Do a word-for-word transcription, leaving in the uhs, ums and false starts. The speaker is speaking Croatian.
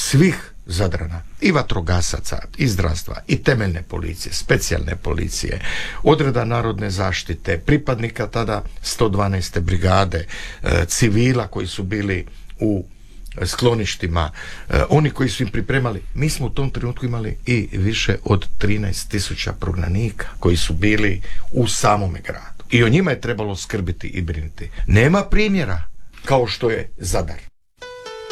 svih Zadrana, i vatrogasaca, i zdravstva, i temeljne policije, specijalne policije, odreda narodne zaštite, pripadnika tada sto dvanaeste brigade, civila koji su bili u skloništima, oni koji su im pripremali. Mi smo u tom trenutku imali i više od trinaest tisuća prognanika koji su bili u samome gradu. I o njima je trebalo skrbiti i brinuti. Nema primjera kao što je Zadar.